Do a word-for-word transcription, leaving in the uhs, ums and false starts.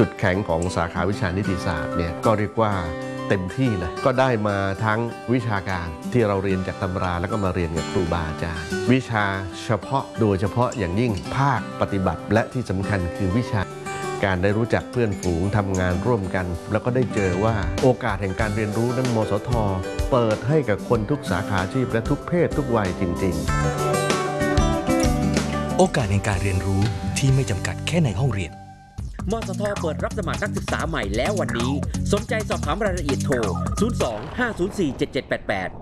จุดแข็งของสาขาวิชานิติศาสตร์เนี่ยก็เรียกว่าเต็มที่เลยก็ได้มาทั้งวิชาการที่เราเรียนจากตำราแล้วก็มาเรียนกับครูบาอาจารย์วิชาเฉพาะโดยเฉพาะอย่างยิ่งภาคปฏิบัติและที่สำคัญคือวิชาการได้รู้จักเพื่อนฝูงทำงานร่วมกันแล้วก็ได้เจอว่าโอกาสแห่งการเรียนรู้นั้นมสท.เปิดให้กับคนทุกสาขาอาชีพและทุกเพศทุกวัยจริงๆโอกาสในการเรียนรู้ที่ไม่จำกัดแค่ในห้องเรียนมสท.เปิดรับสมัครนักศึกษาใหม่แล้ววันนี้สนใจสอบถามรายละเอียดโทรศูนย์ สอง ห้า ศูนย์ สี่ เจ็ด เจ็ด แปด แปด